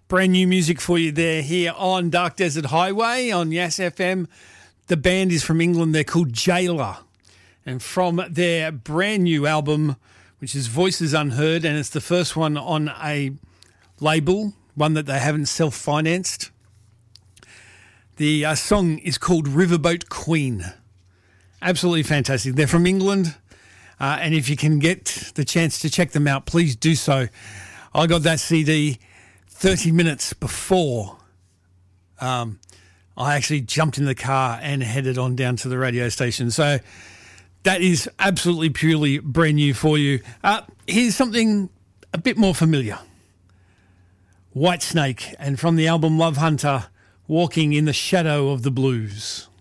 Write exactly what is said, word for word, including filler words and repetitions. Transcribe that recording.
Brand new music for you there here on Dark Desert Highway on Yass F M. The band is from England. They're called Jailer. And from their brand new album, which is Voices Unheard, and it's the first one on a label, one that they haven't self-financed. The uh, song is called Riverboat Queen. Absolutely fantastic. They're from England, uh, and if you can get the chance to check them out, please do so. I got that C D thirty minutes before um, I actually jumped in the car and headed on down to the radio station. So that is absolutely purely brand new for you. Uh, here's something a bit more familiar. Whitesnake, and from the album Love Hunter, Walking in the Shadow of the Blues.